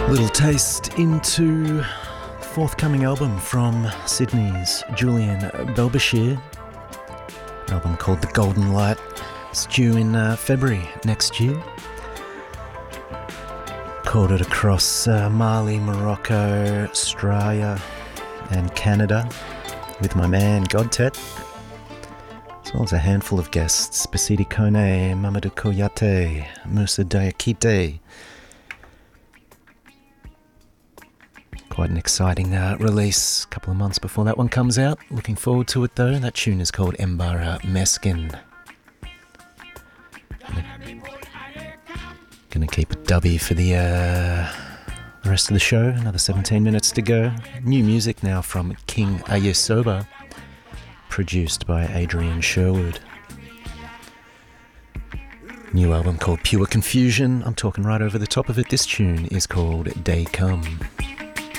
Little taste into forthcoming album from Sydney's Julian Belbashir. An album called The Golden Light. It's due in February next year. Recorded across Mali, Morocco, Australia and Canada with my man Godtet, as well as a handful of guests: Basidi Kone, Mamadou Koyate, Moussa Diakite. Quite an exciting release a couple of months before that one comes out. Looking forward to it though. That tune is called Mbara Meskin. Gonna keep it dubby for the rest of the show. Another 17 minutes to go. New music now from King Ayesoba, produced by Adrian Sherwood. New album called Pure Confusion. I'm talking right over the top of it. This tune is called Day Come.